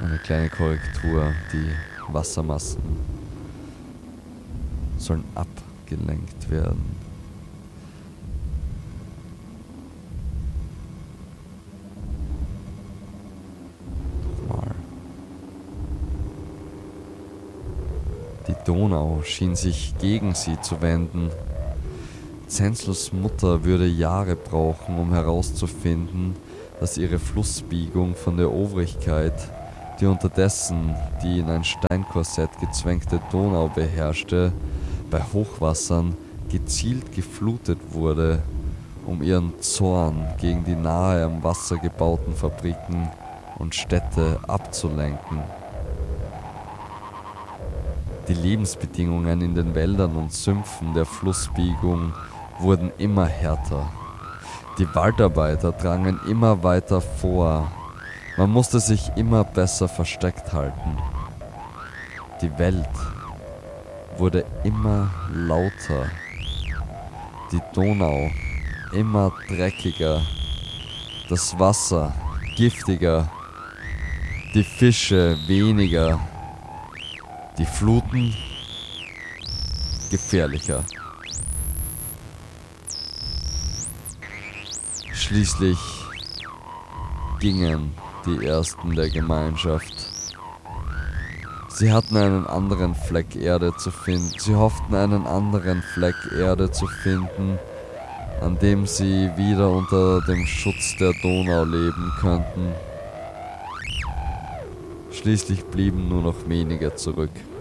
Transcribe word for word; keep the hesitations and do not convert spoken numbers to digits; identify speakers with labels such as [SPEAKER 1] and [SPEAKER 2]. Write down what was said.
[SPEAKER 1] Eine kleine Korrektur, die Wassermassen sollen abgelenkt werden. Nochmal. Die Donau schien sich gegen sie zu wenden. Zenslos Mutter würde Jahre brauchen, um herauszufinden, dass ihre Flussbiegung von der Obrigkeit, die unterdessen die in ein Steinkorsett gezwängte Donau beherrschte, bei Hochwassern gezielt geflutet wurde, um ihren Zorn gegen die nahe am Wasser gebauten Fabriken und Städte abzulenken. Die Lebensbedingungen in den Wäldern und Sümpfen der Flussbiegung wurden immer härter. Die Waldarbeiter drangen immer weiter vor. Man musste sich immer besser versteckt halten. Die Welt wurde immer lauter. Die Donau immer dreckiger. Das Wasser giftiger. Die Fische weniger. Die Fluten gefährlicher. Schließlich gingen die Ersten der Gemeinschaft. Sie hatten einen anderen Fleck Erde zu finden. Sie hofften, einen anderen Fleck Erde zu finden, an dem sie wieder unter dem Schutz der Donau leben könnten. Schließlich blieben nur noch wenige zurück.